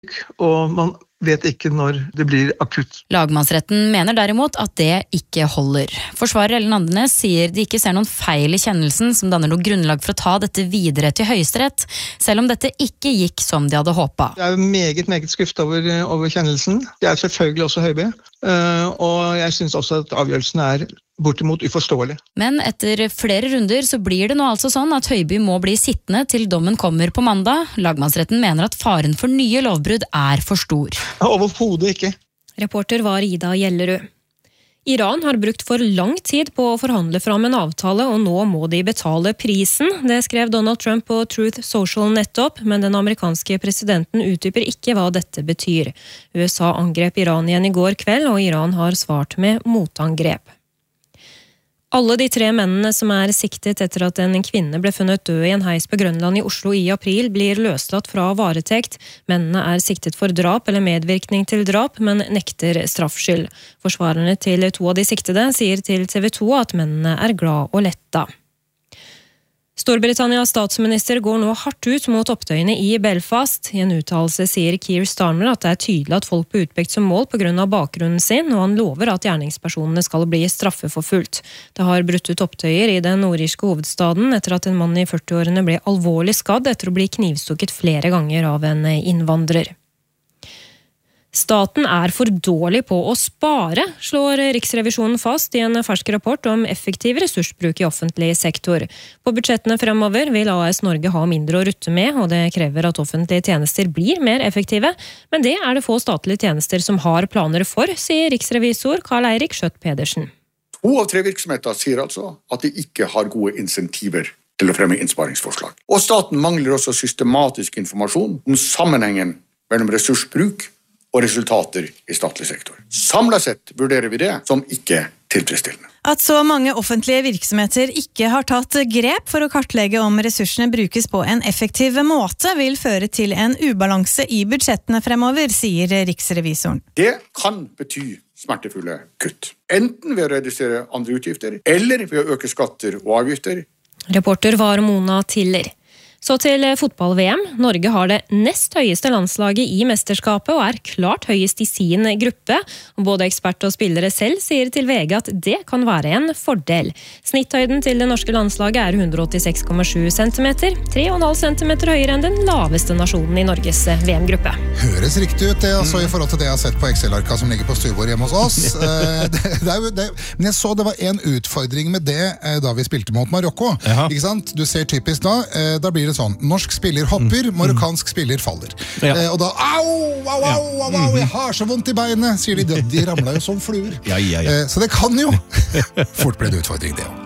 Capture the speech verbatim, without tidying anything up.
Og man vet ikke når det blir akutt. Lagmannsretten mener derimot at det ikke holder. Forsvarer Ellen Andenes sier de ikke ser noen feil i kjennelsen som danner noe grunnlag for å ta dette videre til Høyesterett, selv om dette ikke gikk som de hadde håpet. Jeg er meget, meget skuffet over, over kjennelsen. Det er selvfølgelig også Høyby, og jeg synes også at avgjørelsen er bortimot uforståelig. Men etter flere runder så blir det nå altså sånn at Høyby må bli sittende til dommen kommer på mandag. Lagmannsretten mener at faren for nye lovbrudd er for stor. Overhodet ikke. Reporter var Ida Gjellerud. Iran har brukt for lang tid på å forhandle fram en avtale, og nå må de betale prisen. Det skrev Donald Trump på Truth Social nettopp, men den amerikanske presidenten utdyper ikke hva dette betyr. U S A angrep Iran igjen i går kveld, og Iran har svart med motangrep. Alle de tre mennene som er siktet etter at en kvinne ble funnet død i en heis på Grønland i Oslo i april, blir løslatt fra varetekt. Mennene er siktet for drap eller medvirkning til drap, men nekter straffskyld. Forsvarerne til to av de siktede sier til T V to at mennene er glad og letta. Storbritannias statsminister går nå hardt ut mot opptøyene i Belfast. I en uttalelse sier Keir Starmer at det er tydelig at folk blir utpekt som mål på grunn av bakgrunnen sin, og han lover at gjerningspersonene skal bli straffeforfulgt. Det har brutt ut opptøyer i den nordirske hovedstaden etter at en mann i førtiårene ble alvorlig skadd etter å bli knivstukket flere ganger av en innvandrer. Staten er for dårlig på å spare, slår Riksrevisjonen fast i en fersk rapport om effektiv ressursbruk i offentlig sektor. På budsjettene fremover vil A S Norge ha mindre å rutte med, og det krever at offentlige tjenester blir mer effektive, men det er det få statlige tjenester som har planer for, sier riksrevisor Karl Eirik Skjøtt Pedersen. To av tre virksomheter sier altså at de ikke har gode insentiver til å fremme innsparingsforslag. Og staten mangler også systematisk informasjon om sammenhengen mellom ressursbruk og resultater i statlig sektor. Samlet sett vurderer vi det som ikke tilfredsstillende. At så mange offentlige virksomheter ikke har tatt grep for å kartlegge om ressursene brukes på en effektiv måte, vil føre til en ubalanse i budsjettene fremover, sier riksrevisoren. Det kan bety smertefulle kutt. Enten ved å redusere andre utgifter, eller ved å øke skatter og avgifter. Reporter var Mona Tiller. Så til fotball-V M. Norge har det nest høyeste landslaget i mesterskapet og er klart høyest i sin gruppe. Både ekspert og spillere selv sier til V G at det kan være en fordel. Snitthøyden til det norske landslaget er hundre åttiseks komma sju centimeter, tre komma fem centimeter høyere enn den laveste nasjonen i Norges V M-gruppe. Høres riktig ut det, altså, i forhold til det jeg har sett på Excel-arka som ligger på stuebord hjemme hos oss. det, det er jo, det, men jeg så det var en utfordring med det da vi spilte mot Marokko. Ikke sant? Du ser typisk da, da blir det sånn, norsk spiller hopper, mm. marokkansk spiller faller. Ja. Eh, og da, au, au, au, au, au, jeg har så vondt i beinet, sier de. De ramler jo som fluer. Ja, ja, ja. Eh, så det kan jo fort bli en utfordring det også.